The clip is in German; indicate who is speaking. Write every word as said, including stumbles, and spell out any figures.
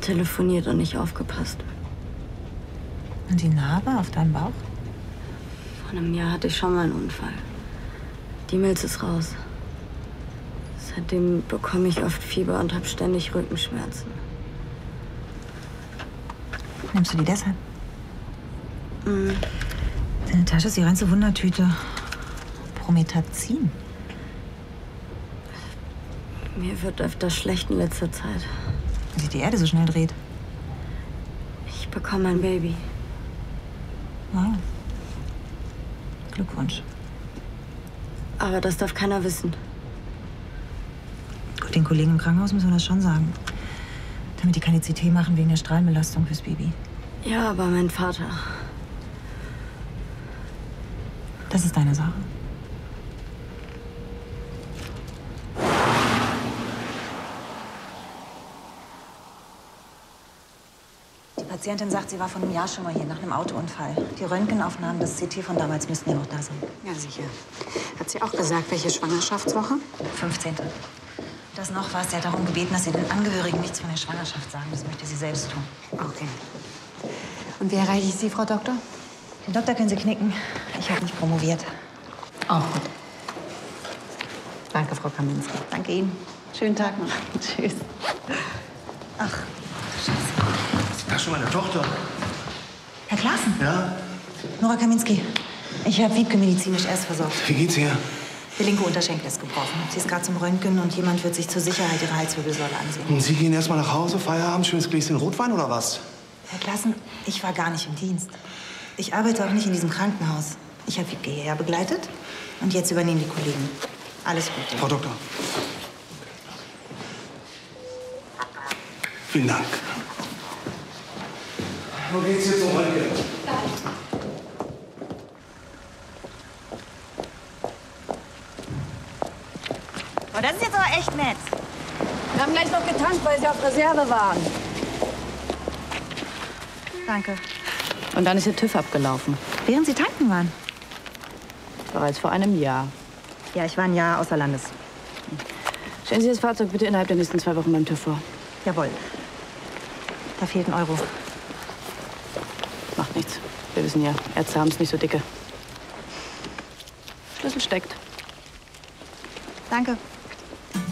Speaker 1: telefoniert und nicht aufgepasst.
Speaker 2: Und die Narbe auf deinem Bauch?
Speaker 1: Vor einem Jahr hatte ich schon mal einen Unfall. Die Milz ist raus. Seitdem bekomme ich oft Fieber und habe ständig Rückenschmerzen.
Speaker 2: Nimmst du die deshalb?
Speaker 1: Mhm.
Speaker 2: Deine Tasche ist die reinste Wundertüte. Promethazin.
Speaker 1: Mir wird öfter schlecht in letzter Zeit.
Speaker 2: Wie sich die Erde so schnell dreht.
Speaker 1: Ich bekomme ein Baby.
Speaker 2: Wow. Glückwunsch.
Speaker 1: Aber das darf keiner wissen.
Speaker 2: Gut, den Kollegen im Krankenhaus müssen wir das schon sagen. Damit die keine C T machen wegen der Strahlenbelastung fürs Baby.
Speaker 1: Ja, aber mein Vater.
Speaker 2: Das ist deine Sache. Die Patientin sagt, sie war vor einem Jahr schon mal hier nach einem Autounfall. Die Röntgenaufnahmen, das C T von damals müssten ja noch da sein.
Speaker 3: Ja, sicher. Hat sie auch gesagt, welche Schwangerschaftswoche?
Speaker 2: fünfzehnte Das noch war, sie hat darum gebeten, dass sie den Angehörigen nichts von der Schwangerschaft sagen. Das möchte sie selbst tun.
Speaker 3: Okay. Und wie erreiche ich Sie, Frau Doktor?
Speaker 2: Den Doktor können Sie knicken. Ich habe nicht promoviert.
Speaker 3: Auch gut. Danke, Frau Kaminski.
Speaker 2: Danke Ihnen.
Speaker 3: Schönen Tag noch. Tschüss.
Speaker 2: Ach, Scheiße.
Speaker 4: Das ist schon meine Tochter.
Speaker 2: Herr Klaassen?
Speaker 4: Ja?
Speaker 2: Nora Kaminski. Ich habe Wiebke medizinisch erst versorgt.
Speaker 4: Wie geht's ihr?
Speaker 2: Der linke Unterschenkel ist gebrochen. Sie ist gerade zum Röntgen und jemand wird sich zur Sicherheit ihre Halswirbelsäule ansehen.
Speaker 4: Und Sie gehen erst mal nach Hause, Feierabend, schönes Gläschen Rotwein oder was?
Speaker 2: Herr Klaassen, ich war gar nicht im Dienst. Ich arbeite auch nicht in diesem Krankenhaus. Ich habe Wiebke hierher begleitet und jetzt übernehmen die Kollegen. Alles Gute.
Speaker 4: Frau Doktor. Vielen Dank. Wo geht's jetzt um Röntgen?
Speaker 2: Oh, das ist jetzt aber echt nett.
Speaker 5: Wir haben gleich noch getankt, weil Sie auf Reserve waren.
Speaker 2: Danke.
Speaker 5: Und dann ist Ihr TÜV abgelaufen.
Speaker 2: Während Sie tanken waren?
Speaker 5: Bereits vor einem Jahr.
Speaker 2: Ja, ich war ein Jahr außer Landes.
Speaker 5: Stellen Sie das Fahrzeug bitte innerhalb der nächsten zwei Wochen beim TÜV vor.
Speaker 2: Jawohl. Da fehlt ein Euro.
Speaker 5: Macht nichts. Wir wissen ja, Ärzte haben es nicht so dicke. Schlüssel steckt.
Speaker 2: Danke.